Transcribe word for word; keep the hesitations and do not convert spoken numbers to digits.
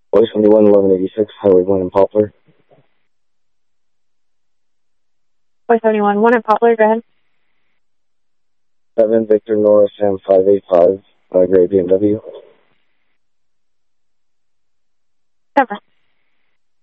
Boy seventy-one, eleven eighty-six, Highway one in Poplar. Boy seventy-one, one in Poplar, go ahead. seven, Victor Nora, Sam five eight five, uh, gray B M W. Seven.